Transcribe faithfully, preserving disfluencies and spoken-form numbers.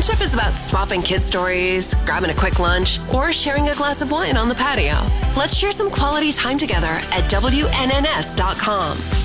Friendship is about swapping kid stories, grabbing a quick lunch, or sharing a glass of wine on the patio. Let's share some quality time together at W N N S dot com.